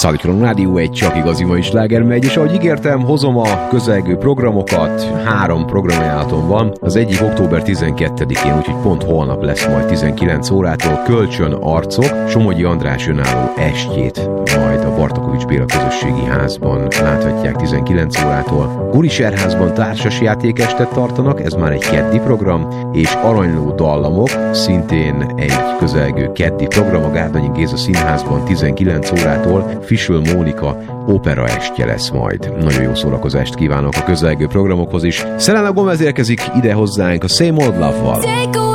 Szalikoron Rádió egy csak igazi mai sláger megy, és ahogy ígértem, hozom a közelgő programokat. 3 programajánlatom van. Az egyik október 12-én, úgyhogy pont holnap lesz majd 19 órától Kölcsön arcok, Somogyi András önálló estjét majd a Bartakovics Béla közösségi házban láthatják 19 órától. Guriserházban társas játékestet tartanak, ez már egy keddi program, és Aranyló dallamok, szintén egy közelgő keddi program, a Gárdonyi Géza Színházban 19 órától Fisül Mónika opera estje lesz majd. Nagyon jó szórakozást kívánok a közelgő programokhoz is. Selena Gomez érkezik ide hozzánk a Same Old Love-val.